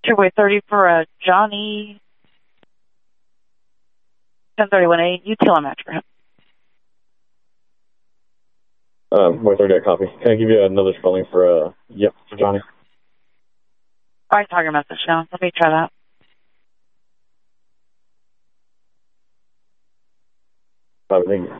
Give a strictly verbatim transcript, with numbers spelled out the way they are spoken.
Way thirty for uh, Johnny. ten thirty-one A. You tell him after him. Um, Way thirty, I copy. Can I give you another spelling for, uh, yep, for Johnny? All right, target message now. Let me try that. I think